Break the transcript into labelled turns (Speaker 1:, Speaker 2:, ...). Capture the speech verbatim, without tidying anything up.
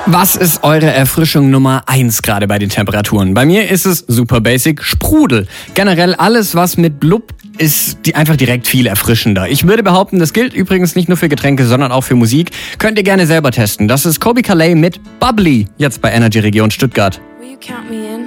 Speaker 1: Was ist eure Erfrischung Nummer eins gerade bei den Temperaturen? Bei mir ist es super basic, Sprudel. Generell alles, was mit Blub ist die einfach direkt viel erfrischender. Ich würde behaupten, das gilt übrigens nicht nur für Getränke, sondern auch für Musik. Könnt ihr gerne selber testen. Das ist Colbie Caillat mit Bubbly, jetzt bei Energy Region Stuttgart.
Speaker 2: Will you count me in?